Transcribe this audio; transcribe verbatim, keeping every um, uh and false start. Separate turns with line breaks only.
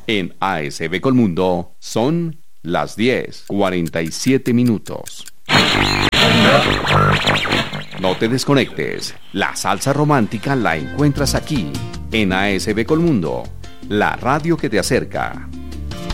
En A S B Colmundo son las diez, cuarenta y siete minutos. No te desconectes. La salsa romántica la encuentras aquí, en A S B Colmundo, la radio que te acerca.